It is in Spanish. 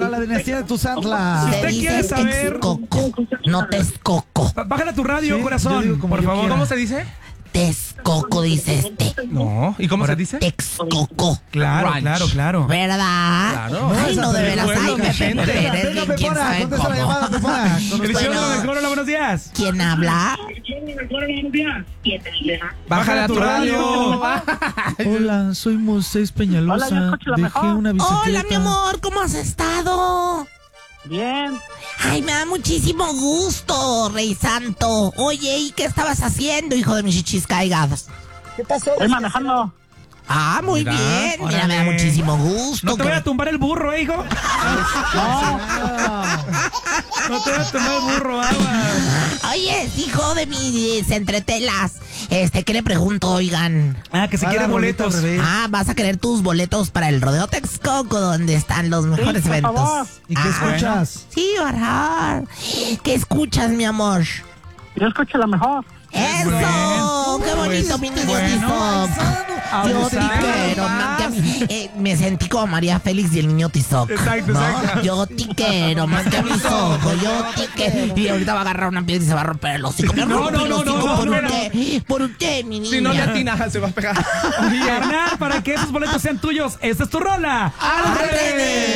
para la dinastía de Tuzantla. Si usted quiere saber... Texcoco, no Texcoco. Bájala tu radio, Sí, corazón, yo digo como por yo favor. quiera. ¿Cómo se dice? Texcoco, dice este. No. ¿Y cómo se dice? Texcoco. Claro, Ranch. claro, claro. ¿Verdad? Claro. Ay, no, de veras. Bueno, Ay, Pepe gente. Pérez, Venga, bien, quién Pepona, sabe contesta la llamada, cómo. Pepona. Con El show de la Bueno. mejor, hola, buenos días. ¿Quién habla? Bájala tu radio. Hola, soy Moisés Peñalosa. Hola, yo escucho la Dejé mejor. una bicicleta. Hola, mi amor, ¿cómo has estado? Bien. Ay, me da muchísimo gusto, Rey Santo. Oye, ¿y qué estabas haciendo, hijo de mis chichis caigadas? Estoy manejando. Ah, muy Mira, bien. Mira, me da órale. muchísimo gusto. No te voy a tumbar el burro, hijo. No te voy a tumbar el burro, agua. Oye, hijo de mis entretelas. ¿Qué le pregunto, oigan? Ah, que si Ah, quiere la rolita boletos. al revés. Ah, vas a querer tus boletos para el Rodeo Texcoco, donde están los mejores por eventos. favor. ¿Y qué Ah, escuchas? Sí, ¿verdad? ¿Qué escuchas, mi amor? Yo escucho la mejor. ¡Eso! Bueno, ¡Qué bonito, pues, mi niño bueno. Tizoc! Yo Abusado, te quiero, más. man, me sentí como María Félix y el niño Tizoc. Exacto, ¿no? exacto. Yo te quiero más que a mis ojos. Yo te quiero. Y ahorita va a agarrar una piedra y se va a romper el hocico. Me No, rompe el no, no, hocico no, por no, usted. Por usted, mi niña. Si no le atina, se va a pegar. Oye, Hernán, para que esos boletos sean tuyos, esta es tu rola. ¡Al revés!